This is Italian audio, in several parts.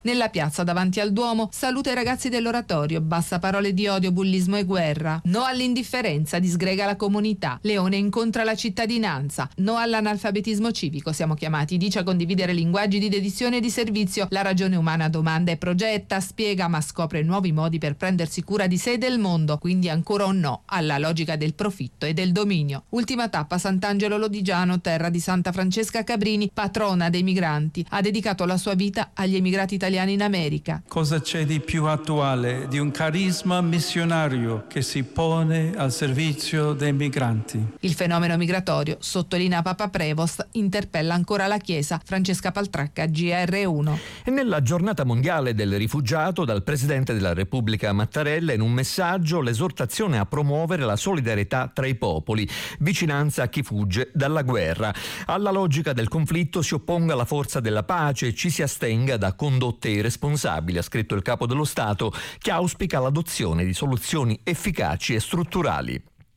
Nella piazza davanti al Duomo saluta i ragazzi dell'oratorio, basta parole di odio, bullismo e guerra. No all'indifferenza, disgrega la comunità. Leone incontra la cittadinanza. No all'analfabetismo civico, siamo chiamati, dice, a condividere linguaggi di dedizione e di servizio. La ragione umana domanda e progetta, spiega, ma scopre nuovi modi per prendersi cura di sé e del mondo. Quindi ancora un no alla logica del profitto e del dominio. Ultima tappa, Sant'Angelo Lodigiano, terra di Santa Francesca Cabrini, patrona dei migranti. Ha dedicato la sua vita agli emigrati italiani in America. Cosa c'è di più attuale di un carisma missionario che si pone al servizio dei migranti? Il fenomeno migratorio, sottolinea Papa Prevost, interpella ancora la Chiesa. Francesca Paltracca, GR1. E nella giornata mondiale del rifugiato, dal Presidente della Repubblica Mattarella, in un messaggio, l'esortazione a promuovere la solidarietà tra i popoli, vicinanza a chi fugge dalla guerra. Alla logica del conflitto si opponga la forza della pace e ci si astenga da condotte irresponsabili, ha scritto il Capo dello Stato, che auspica l'adozione di soluzioni efficaci e strutturali.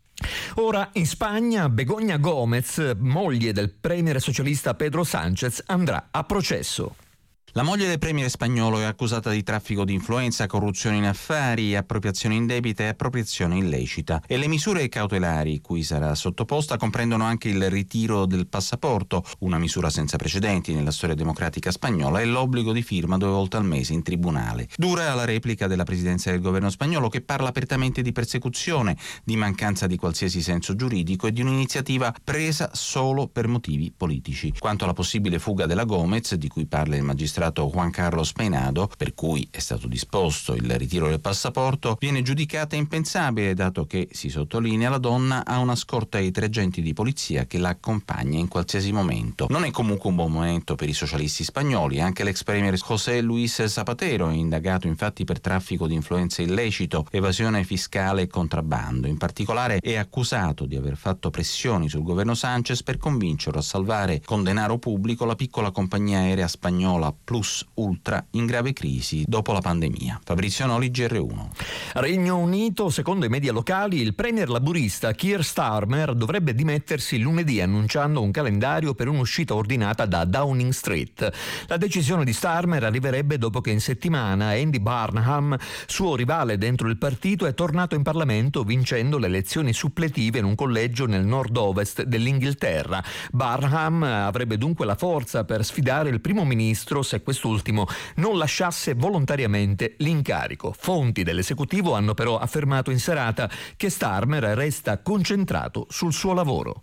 Ora in Spagna Begoña Gómez, moglie del premier socialista Pedro Sánchez, andrà a processo. La moglie del premier spagnolo è accusata di traffico di influenza, corruzione in affari, appropriazione indebita e appropriazione illecita. E le misure cautelari cui sarà sottoposta comprendono anche il ritiro del passaporto, una misura senza precedenti nella storia democratica spagnola, e l'obbligo di firma 2 volte al mese in tribunale. Dura la replica della presidenza del governo spagnolo, che parla apertamente di persecuzione, di mancanza di qualsiasi senso giuridico e di un'iniziativa presa solo per motivi politici. Quanto alla possibile fuga della Gómez, di cui parla il magistrato Juan Carlos Peinado, per cui è stato disposto il ritiro del passaporto, viene giudicata impensabile, dato che, si sottolinea, la donna ha una scorta di 3 agenti di polizia che la accompagna in qualsiasi momento. Non è comunque un buon momento per i socialisti spagnoli. Anche l'ex premier José Luis Zapatero è indagato infatti per traffico di influenza illecito, evasione fiscale e contrabbando. In particolare è accusato di aver fatto pressioni sul governo Sánchez per convincerlo a salvare con denaro pubblico la piccola compagnia aerea spagnola Plus Ultra, in grave crisi dopo la pandemia. Fabrizio Noli, GR1. Regno Unito, secondo i media locali, il premier laburista Keir Starmer dovrebbe dimettersi lunedì, annunciando un calendario per un'uscita ordinata da Downing Street. La decisione di Starmer arriverebbe dopo che in settimana Andy Burnham, suo rivale dentro il partito, è tornato in Parlamento vincendo le elezioni suppletive in un collegio nel nord-ovest dell'Inghilterra. Burnham avrebbe dunque la forza per sfidare il primo ministro se quest'ultimo non lasciasse volontariamente l'incarico. Fonti dell'esecutivo hanno però affermato in serata che Starmer resta concentrato sul suo lavoro.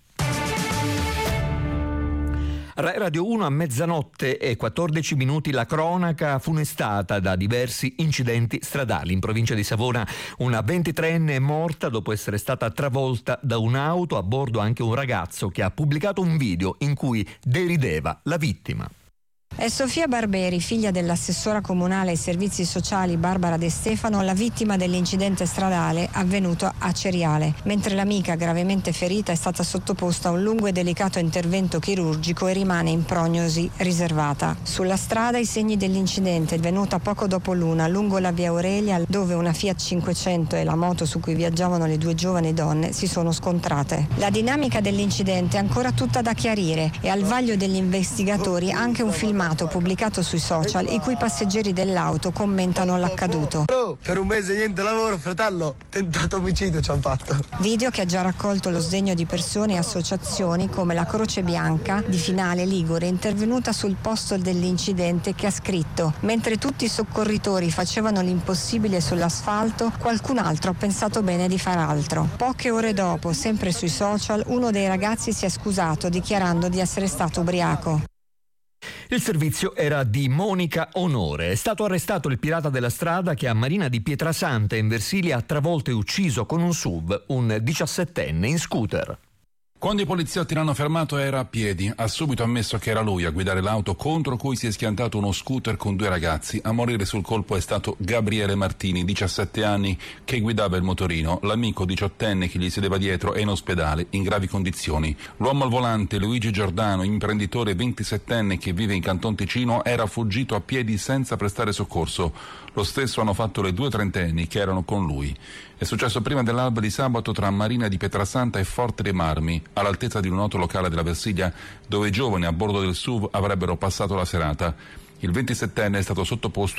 Rai Radio 1 a mezzanotte e 14 minuti la cronaca funestata da diversi incidenti stradali. In provincia di Savona una 23enne è morta dopo essere stata travolta da un'auto, a bordo anche un ragazzo che ha pubblicato un video in cui derideva la vittima. È Sofia Barberi, figlia dell'assessora comunale ai servizi sociali Barbara De Stefano, la vittima dell'incidente stradale avvenuto a Ceriale, mentre l'amica, gravemente ferita, è stata sottoposta a un lungo e delicato intervento chirurgico e rimane in prognosi riservata. Sulla strada i segni dell'incidente, avvenuta poco dopo l'una lungo la via Aurelia, dove una Fiat 500 e la moto su cui viaggiavano le 2 giovani donne si sono scontrate. La dinamica dell'incidente è ancora tutta da chiarire e al vaglio degli investigatori anche un filmato pubblicato sui social i cui passeggeri dell'auto commentano l'accaduto. Per un mese niente lavoro, fratello, tentato omicidio ci hanno fatto. Video che ha già raccolto lo sdegno di persone e associazioni come la Croce Bianca di Finale Ligure, intervenuta sul posto dell'incidente, che ha scritto: mentre tutti i soccorritori facevano l'impossibile sull'asfalto, qualcun altro ha pensato bene di far altro. Poche ore dopo, sempre sui social, uno dei ragazzi si è scusato dichiarando di essere stato ubriaco. Il servizio era di Monica Onore. È stato arrestato il pirata della strada che a Marina di Pietrasanta in Versilia ha travolto e ucciso con un SUV un 17enne in scooter. Quando i poliziotti l'hanno fermato era a piedi. Ha subito ammesso che era lui a guidare l'auto contro cui si è schiantato uno scooter con 2 ragazzi. A morire sul colpo è stato Gabriele Martini, 17 anni, che guidava il motorino. L'amico 18enne che gli sedeva dietro è in ospedale in gravi condizioni. L'uomo al volante, Luigi Giordano, imprenditore 27enne che vive in Canton Ticino, era fuggito a piedi senza prestare soccorso. Lo stesso hanno fatto le 2 trentenni che erano con lui. È successo prima dell'alba di sabato tra Marina di Pietrasanta e Forte dei Marmi, all'altezza di un noto locale della Versilia, dove i giovani a bordo del SUV avrebbero passato la serata. Il 27enne è stato sottoposto